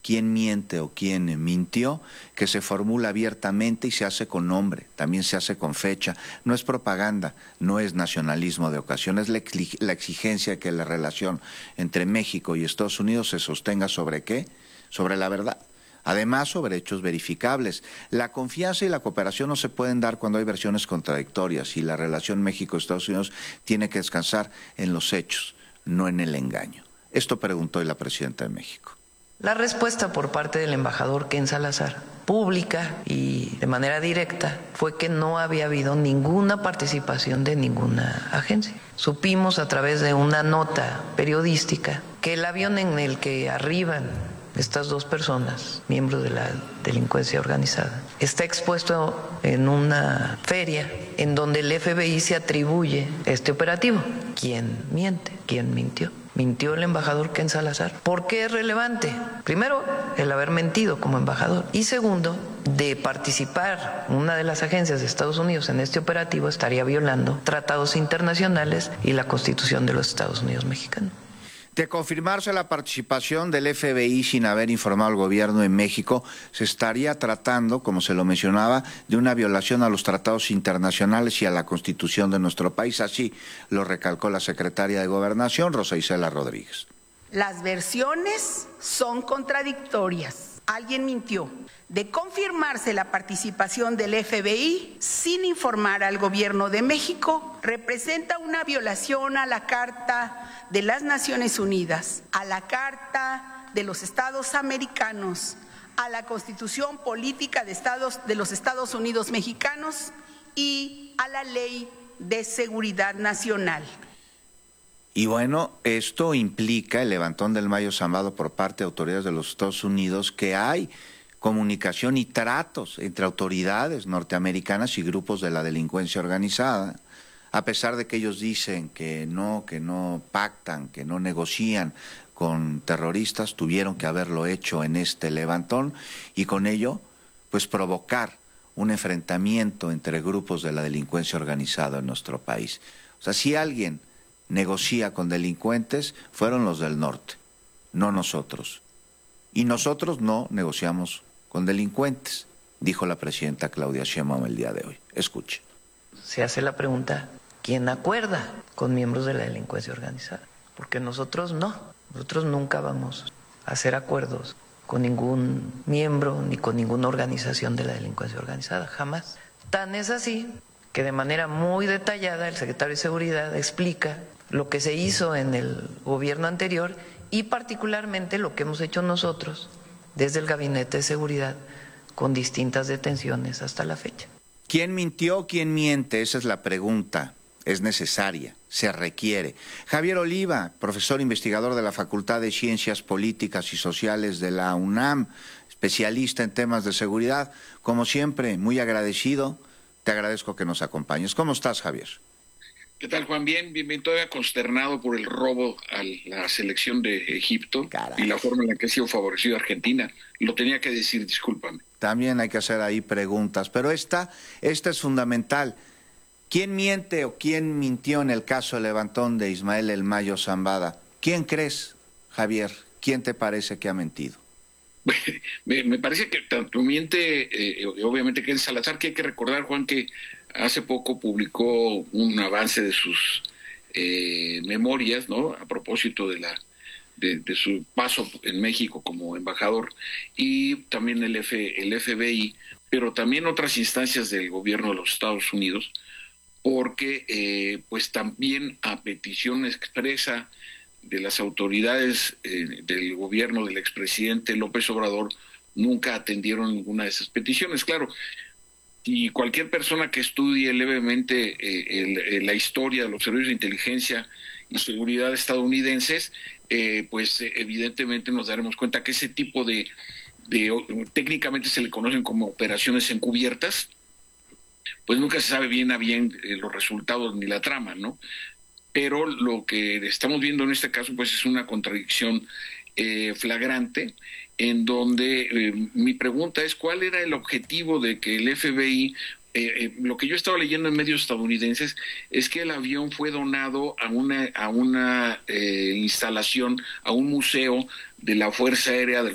quién miente o quién mintió, que se formula abiertamente y se hace con nombre, también se hace con fecha. No es propaganda, no es nacionalismo de ocasión, es la exigencia de que la relación entre México y Estados Unidos se sostenga ¿sobre qué? Sobre la verdad. Además, sobre hechos verificables. La confianza y la cooperación no se pueden dar cuando hay versiones contradictorias y la relación México-Estados Unidos tiene que descansar en los hechos, no en el engaño. Esto preguntó hoy la presidenta de México. La respuesta por parte del embajador Ken Salazar, pública y de manera directa, fue que no había habido ninguna participación de ninguna agencia. Supimos a través de una nota periodística que el avión en el que arriban estas dos personas, miembros de la delincuencia organizada, está expuesto en una feria en donde el FBI se atribuye este operativo. ¿Quién miente? ¿Quién mintió? Mintió el embajador Ken Salazar. ¿Por qué es relevante? Primero, el haber mentido como embajador. Y segundo, de participar una de las agencias de Estados Unidos en este operativo estaría violando tratados internacionales y la Constitución de los Estados Unidos mexicanos. De confirmarse la participación del FBI sin haber informado al gobierno en México, se estaría tratando, como se lo mencionaba, de una violación a los tratados internacionales y a la Constitución de nuestro país. Así lo recalcó la secretaria de Gobernación, Rosa Isela Rodríguez. Las versiones son contradictorias. Alguien mintió. De confirmarse la participación del FBI sin informar al gobierno de México, representa una violación a la Carta de las Naciones Unidas, a la Carta de los Estados Americanos, a la Constitución Política de los Estados Unidos Mexicanos y a la Ley de Seguridad Nacional. Y bueno, esto implica el levantón del Mayo Zambada por parte de autoridades de los Estados Unidos, que hay comunicación y tratos entre autoridades norteamericanas y grupos de la delincuencia organizada, a pesar de que ellos dicen que no pactan, que no negocian con terroristas, tuvieron que haberlo hecho en este levantón y con ello pues provocar un enfrentamiento entre grupos de la delincuencia organizada en nuestro país. O sea, si alguien negocia con delincuentes, fueron los del norte, no nosotros. Y nosotros no negociamos con delincuentes, dijo la presidenta Claudia Sheinbaum el día de hoy. Escuche. Se hace la pregunta, ¿quién acuerda con miembros de la delincuencia organizada? Porque nosotros no, nosotros nunca vamos a hacer acuerdos con ningún miembro ni con ninguna organización de la delincuencia organizada, jamás. Tan es así que de manera muy detallada el secretario de Seguridad explica lo que se hizo en el gobierno anterior y particularmente lo que hemos hecho nosotros desde el Gabinete de Seguridad con distintas detenciones hasta la fecha. ¿Quién mintió, quién miente? Esa es la pregunta. Es necesaria, se requiere. Javier Oliva, profesor investigador de la Facultad de Ciencias Políticas y Sociales de la UNAM, especialista en temas de seguridad, como siempre, muy agradecido. Te agradezco que nos acompañes. ¿Cómo estás, Javier? ¿Qué tal, Juan? Bien, todavía consternado por el robo a la selección de Egipto. Caray. Y la forma en la que ha sido favorecido Argentina. Lo tenía que decir, discúlpame. También hay que hacer ahí preguntas, pero esta es fundamental. ¿Quién miente o quién mintió en el caso del levantón de Ismael El Mayo Zambada? ¿Quién crees, Javier? ¿Quién te parece que ha mentido? Me parece que tanto miente, obviamente, que es Salazar, que hay que recordar, Juan, que hace poco publicó un avance de sus memorias, ¿no? A propósito de su paso en México como embajador, y también el FBI, pero también otras instancias del gobierno de los Estados Unidos, porque pues también a petición expresa de las autoridades del gobierno del expresidente López Obrador, nunca atendieron ninguna de esas peticiones. Claro, y cualquier persona que estudie levemente la historia de los servicios de inteligencia y seguridad estadounidenses, pues evidentemente nos daremos cuenta que ese tipo de técnicamente se le conocen como operaciones encubiertas, pues nunca se sabe bien a bien los resultados ni la trama, ¿no? Pero lo que estamos viendo en este caso pues es una contradicción flagrante, en donde mi pregunta es ¿cuál era el objetivo de que el FBI, lo que yo estaba leyendo en medios estadounidenses es que el avión fue donado a una instalación, a un museo de la Fuerza Aérea de